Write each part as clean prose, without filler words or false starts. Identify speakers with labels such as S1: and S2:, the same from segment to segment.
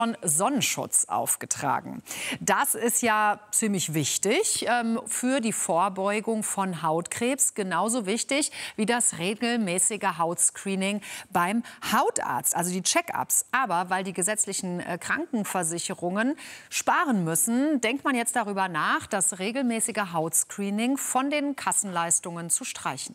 S1: Sonnenschutz aufgetragen. Das ist ja ziemlich wichtig für die Vorbeugung von Hautkrebs. Genauso wichtig wie das regelmäßige Hautscreening beim Hautarzt, also die Check-ups. Aber weil die gesetzlichen Krankenversicherungen sparen müssen, denkt man jetzt darüber nach, das regelmäßige Hautscreening von den Kassenleistungen zu streichen.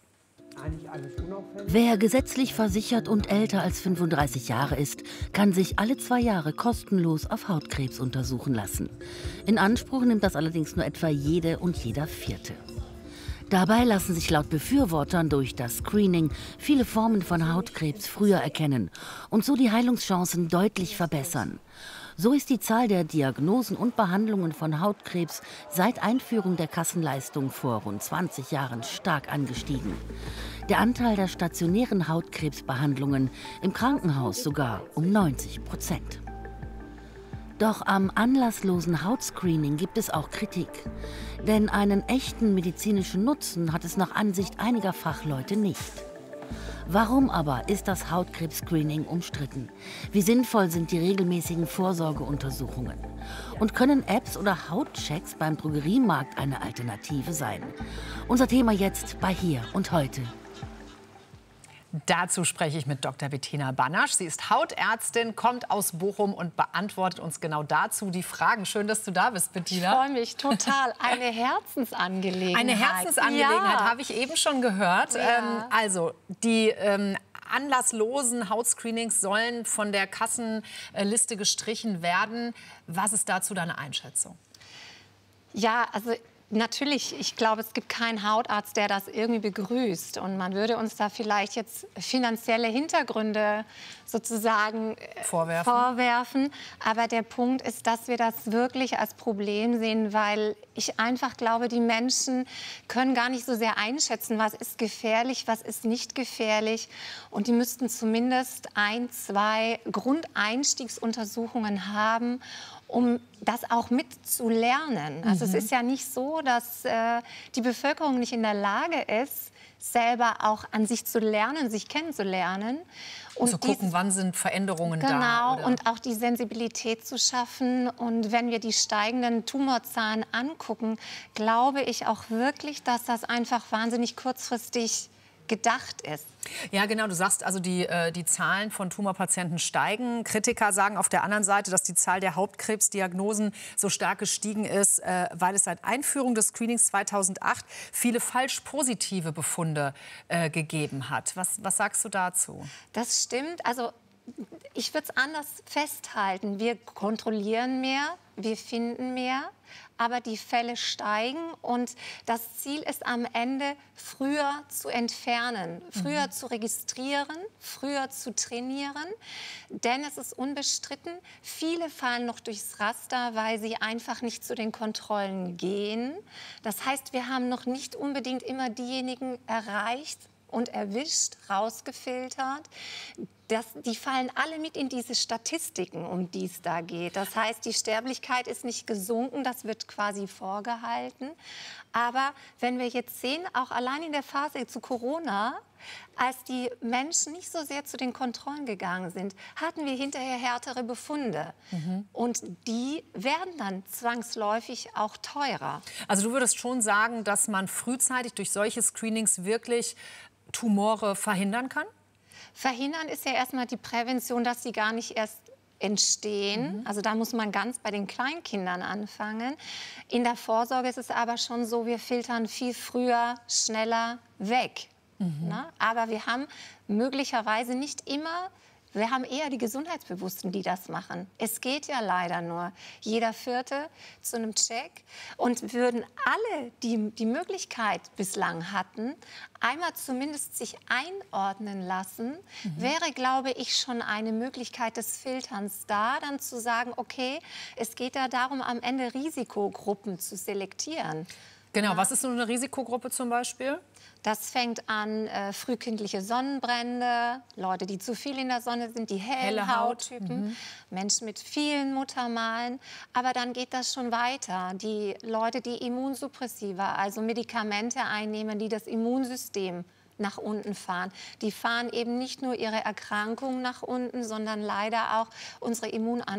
S2: Wer gesetzlich versichert und älter als 35 Jahre ist, kann sich alle 2 Jahre kostenlos auf Hautkrebs untersuchen lassen. In Anspruch nimmt das allerdings nur etwa jede und jeder Vierte. Dabei lassen sich laut Befürwortern durch das Screening viele Formen von Hautkrebs früher erkennen und so die Heilungschancen deutlich verbessern. So ist die Zahl der Diagnosen und Behandlungen von Hautkrebs seit Einführung der Kassenleistung vor rund 20 Jahren stark angestiegen. Der Anteil der stationären Hautkrebsbehandlungen im Krankenhaus sogar um 90%. Doch am anlasslosen Hautscreening gibt es auch Kritik. Denn einen echten medizinischen Nutzen hat es nach Ansicht einiger Fachleute nicht. Warum aber ist das Hautkrebs-Screening umstritten? Wie sinnvoll sind die regelmäßigen Vorsorgeuntersuchungen? Und können Apps oder Hautchecks beim Drogeriemarkt eine Alternative sein? Unser Thema jetzt bei Hier und Heute.
S1: Dazu spreche ich mit Dr. Bettina Banasch. Sie ist Hautärztin, kommt aus Bochum und beantwortet uns genau dazu die Fragen. Schön, dass du da bist, Bettina.
S3: Ich freue mich total. Eine Herzensangelegenheit.
S1: Eine Herzensangelegenheit,
S3: ja.
S1: Habe ich eben schon gehört.
S3: Ja.
S1: Also, die anlasslosen Hautscreenings sollen von der Kassenliste gestrichen werden. Was ist dazu deine Einschätzung?
S3: Ja, also natürlich, ich glaube, es gibt keinen Hautarzt, der das irgendwie begrüßt. Und man würde uns da vielleicht jetzt finanzielle Hintergründe sozusagen vorwerfen. Aber der Punkt ist, dass wir das wirklich als Problem sehen, weil ich einfach glaube, die Menschen können gar nicht so sehr einschätzen, was ist gefährlich, was ist nicht gefährlich. Und die müssten zumindest 1, 2 Grundeinstiegsuntersuchungen haben, um das auch mitzulernen. Also es ist ja nicht so, dass die Bevölkerung nicht in der Lage ist, selber auch an sich zu lernen, sich kennenzulernen. Und
S1: zu gucken, wann sind Veränderungen da.
S3: Genau,
S1: oder?
S3: und auch die Sensibilität zu schaffen. Und wenn wir die steigenden Tumorzahlen angucken, glaube ich auch wirklich, dass das einfach wahnsinnig kurzfristig gedacht ist.
S1: Ja, genau. Du sagst also, die Zahlen von Tumorpatienten steigen. Kritiker sagen auf der anderen Seite, dass die Zahl der Hautkrebsdiagnosen so stark gestiegen ist, weil es seit Einführung des Screenings 2008 viele falsch positive Befunde gegeben hat. Was sagst du dazu?
S3: Das stimmt. Also ich würde es anders festhalten. Wir kontrollieren mehr, wir finden mehr, aber die Fälle steigen. Und das Ziel ist am Ende, früher zu entfernen, früher zu registrieren, früher zu trainieren. Denn es ist unbestritten, viele fallen noch durchs Raster, weil sie einfach nicht zu den Kontrollen gehen. Das heißt, wir haben noch nicht unbedingt immer diejenigen erreicht und erwischt, rausgefiltert. Die fallen alle mit in diese Statistiken, um die es da geht. Das heißt, die Sterblichkeit ist nicht gesunken, das wird quasi vorgehalten. Aber wenn wir jetzt sehen, auch allein in der Phase zu Corona, als die Menschen nicht so sehr zu den Kontrollen gegangen sind, hatten wir hinterher härtere Befunde. Und die werden dann zwangsläufig auch teurer.
S1: Also du würdest schon sagen, dass man frühzeitig durch solche Screenings wirklich Tumore verhindern kann?
S3: Verhindern ist ja erstmal die Prävention, dass sie gar nicht erst entstehen. Also da muss man ganz bei den Kleinkindern anfangen. In der Vorsorge ist es aber schon so, wir filtern viel früher, schneller weg. Aber wir haben möglicherweise nicht immer, wir haben eher die Gesundheitsbewussten, die das machen. Es geht ja leider nur jeder Vierte zu einem Check. Und würden alle, die die Möglichkeit bislang hatten, einmal zumindest sich einordnen lassen, wäre, glaube ich, schon eine Möglichkeit des Filterns da, dann zu sagen, okay, es geht ja darum, am Ende Risikogruppen zu selektieren.
S1: Genau, was ist so eine Risikogruppe zum Beispiel?
S3: Das fängt an frühkindliche Sonnenbrände, Leute, die zu viel in der Sonne sind, die helle Hauttypen, Menschen mit vielen Muttermalen. Aber dann geht das schon weiter. Die Leute, die Immunsuppressiva, also Medikamente einnehmen, die das Immunsystem nach unten fahren. Die fahren eben nicht nur ihre Erkrankung nach unten, sondern leider auch unsere Immunantwort